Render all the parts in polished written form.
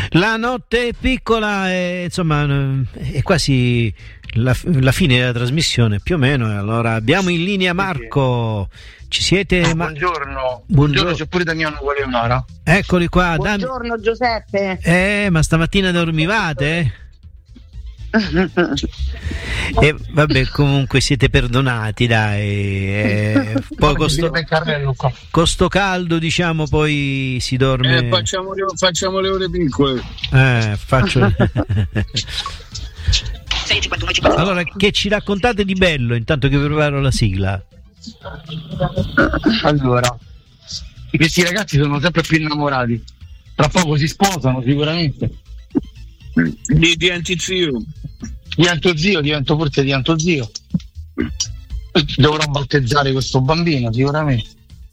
La notte è piccola e insomma è quasi la fine della trasmissione più o meno. Allora abbiamo in linea Marco. Ci siete? Buongiorno, c'è pure Damiano con Leonora. Eccoli qua. Buongiorno Giuseppe. Ma stamattina dormivate? E vabbè, comunque siete perdonati, dai. Poi con sto caldo, diciamo, poi si dorme. Facciamo le ore piccole. Faccio. Allora, che ci raccontate di bello intanto che preparo la sigla? Allora, questi ragazzi sono sempre più innamorati. Tra poco si sposano sicuramente. Diventi zio. Divento zio. Dovrò battezzare questo bambino sicuramente.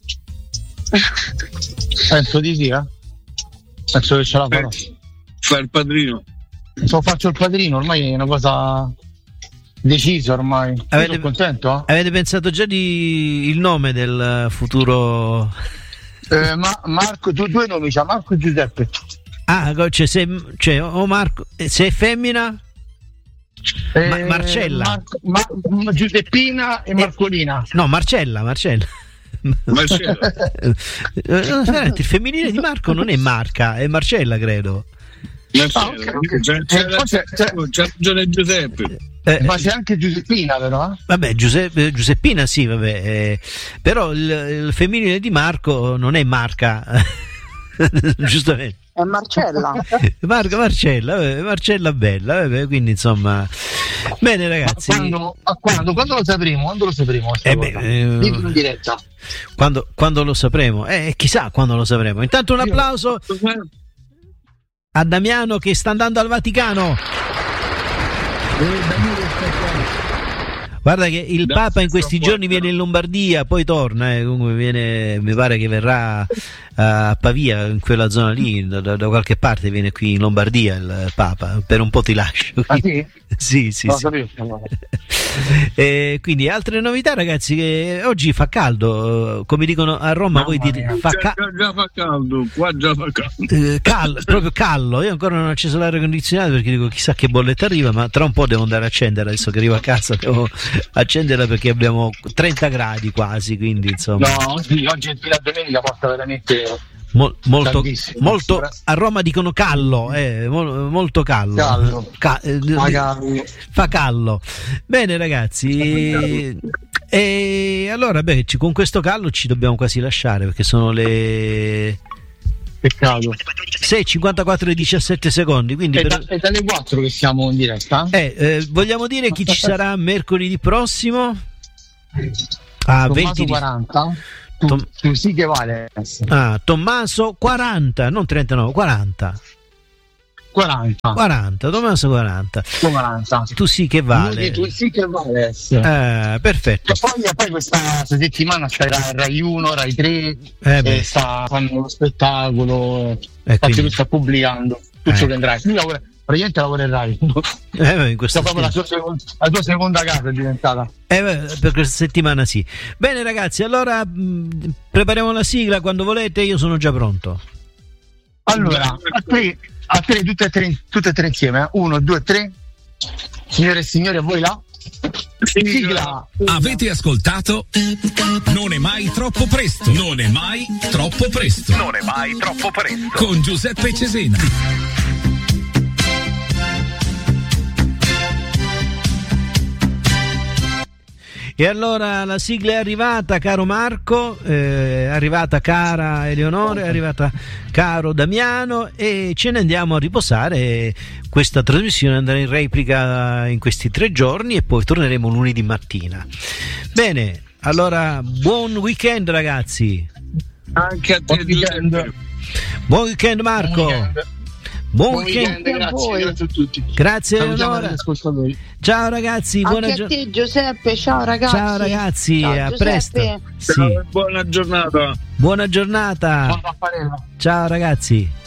Penso di sì, penso che ce la farò. Fai il padrino. Faccio il padrino, ormai è una cosa decisa ormai. Sono contento? Avete pensato già il nome del futuro? Marco, due nomi c'ha, Marco e Giuseppe. O Marco, se è femmina? Marcella. Giuseppina e Marcolina. No, Marcella. Il femminile di Marco non è Marca, è Marcella, credo. C'è ragione Giuseppe. Ma c'è anche Giuseppina, però. Vabbè, Giuseppina sì, vabbè. Però il femminile di Marco non è Marca. Giustamente. È Marcella. Marcella bella, vabbè, quindi insomma. Bene ragazzi. Quando lo sapremo? In diretta. Quando lo sapremo? Chissà quando lo sapremo. Intanto un applauso a Damiano che sta andando al Vaticano. Guarda che il Papa in questi giorni viene in Lombardia, poi torna, comunque mi pare che verrà a Pavia, in quella zona lì, da qualche parte viene qui in Lombardia il Papa, per un po' ti lascio. Ah sì? Sì. Quindi altre novità ragazzi, che oggi fa caldo, come dicono a Roma, voi dite già fa caldo, qua già fa caldo. Proprio callo, io ancora non ho acceso l'aria condizionata perché dico chissà che bolletta arriva, ma tra un po' devo andare a accendere, adesso che arrivo a casa devo accenderla perché abbiamo 30 gradi quasi, quindi insomma. No, sì, oggi è la domenica, porta veramente molto a Roma dicono callo, molto callo. Fa callo. Bene ragazzi, e allora con questo callo ci dobbiamo quasi lasciare perché sono le peccato 6:54 e 17 secondi, quindi è dalle 4 che siamo in diretta. Vogliamo dire chi ci sarà mercoledì prossimo a 40. Tu sì che vale. Tommaso 40, non 39, 40. Tommaso 40. Tu sì che vale. Tu sì che vale. Perfetto. Poi questa settimana sarà Rai 1, Rai 3, sta fanno lo spettacolo, infatti lui sta pubblicando tutto che andrà. Praticamente lavorerai. Proprio la tua seconda casa è diventata. Per questa settimana sì. Bene ragazzi, allora prepariamo la sigla quando volete, io sono già pronto. Allora, a tre tutte e tre insieme. 1, 2, 3. Signore e signori, a voi là. Sigla. Avete ascoltato? Non è mai troppo presto. Con Giuseppe Cesena. E allora la sigla è arrivata, caro Marco, è arrivata cara Eleonora, è arrivata caro Damiano, e ce ne andiamo a riposare. Questa trasmissione andrà in replica in questi 3 giorni e poi torneremo lunedì mattina. Bene, allora buon weekend ragazzi. Anche a te. Buon weekend Marco. Buon weekend, grazie a tutti. Grazie Eleonora. Ciao ragazzi, anche a te Giuseppe, ciao ragazzi. Ciao, a presto. Sì. Buona giornata. Ciao ragazzi.